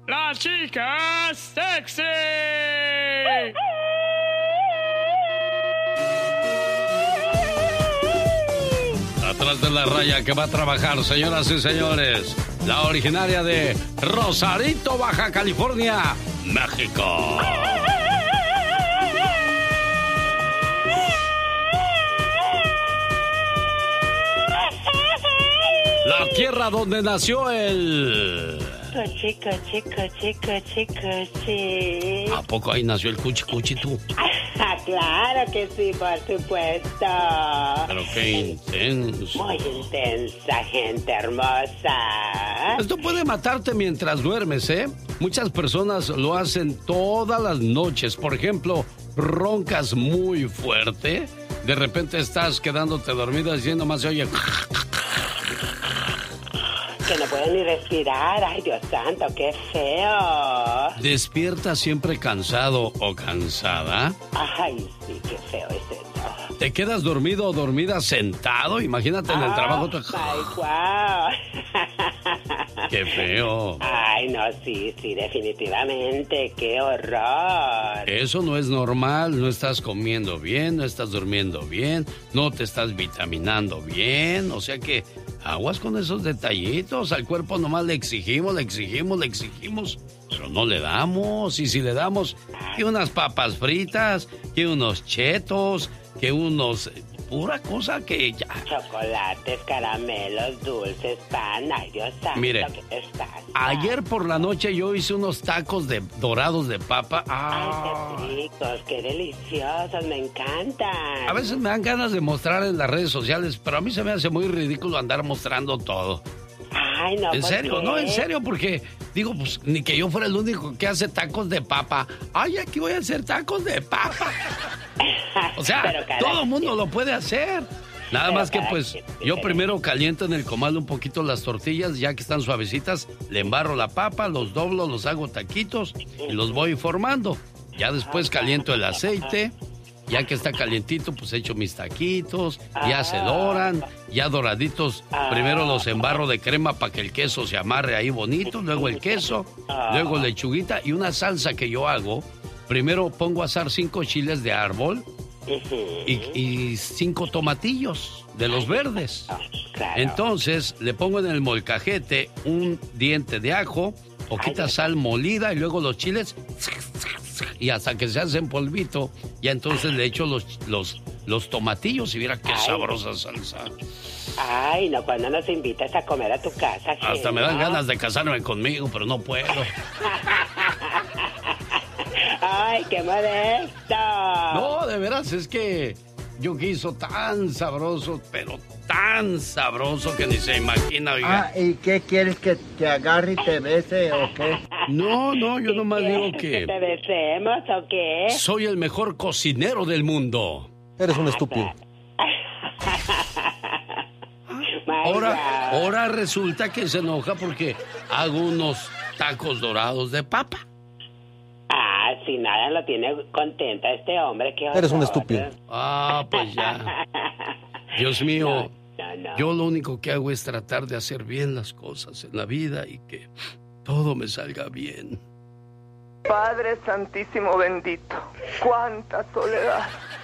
¡La chica sexy! Atrás de la raya que va a trabajar, señoras y señores, la originaria de Rosarito, Baja California, México. La tierra donde nació el... Cuchi. ¿A poco ahí nació el cuchi tú? Claro que sí, por supuesto. Pero qué intenso. Muy intensa, gente hermosa. Esto puede matarte mientras duermes, ¿eh? Muchas personas lo hacen todas las noches. Por ejemplo, roncas muy fuerte. De repente estás quedándote dormida y nomás se oye... Que no pueden ni respirar. Ay, Dios santo, qué feo. ¿Despiertas siempre cansado o cansada? Ay, sí, qué feo es eso. ¿Te quedas dormido o dormida sentado? Imagínate en el trabajo. Ay, wow. ¡Qué feo! Ay, no, sí, definitivamente. ¡Qué horror! Eso no es normal. No estás comiendo bien, no estás durmiendo bien, no te estás vitaminando bien. O sea que aguas con esos detallitos. Al cuerpo nomás le exigimos, pero no le damos. Y si le damos, que unas papas fritas, que unos chetos, que unos... pura cosa que ya... Chocolates, caramelos, dulces, pan. Ay, Dios santo, mire, ¿qué estás? Ayer por la noche yo hice unos tacos dorados de papa. Ay, qué ricos, qué deliciosos, me encantan. A veces me dan ganas de mostrar en las redes sociales, pero a mí se me hace muy ridículo andar mostrando todo. Ay, no, en serio, no, en serio, porque digo, pues ni que yo fuera el único que hace tacos de papa. Ay, aquí voy a hacer tacos de papa. O sea, todo el mundo lo puede hacer. Nada más que pues yo primero caliento en el comal un poquito las tortillas, ya que están suavecitas, le embarro la papa, los doblo, los hago taquitos y los voy formando. Ya después caliento el aceite, ya que está calientito, pues echo mis taquitos, ya se doran, ya doraditos, primero los embarro de crema para que el queso se amarre ahí bonito, luego el queso, luego lechuguita y una salsa que yo hago. Primero pongo a asar 5 chiles de árbol y 5 tomatillos de los verdes. Entonces le pongo en el molcajete un diente de ajo, poquita sal molida y luego los chiles y hasta que se hacen polvito, ya entonces le echo los tomatillos y mira qué sabrosa salsa. Ay, no, cuando nos invitas a comer a tu casa. Hasta me dan ganas de casarme conmigo, pero no puedo. Ay, qué modesto. No, de veras, es que yo quiso tan sabroso, pero tan sabroso que ni se imagina, oiga. ¿Y qué quieres, que te agarre y te bese o qué? No, yo nomás digo que... ¿Te besemos o qué? Soy el mejor cocinero del mundo. Eres un estúpido. Ahora resulta que se enoja porque hago unos tacos dorados de papa. Ah, si nada lo tiene contenta este hombre, qué horror. Eres un estúpido. Pues ya. Dios mío, yo lo único que hago es tratar de hacer bien las cosas en la vida y que todo me salga bien. Padre Santísimo bendito, cuánta soledad,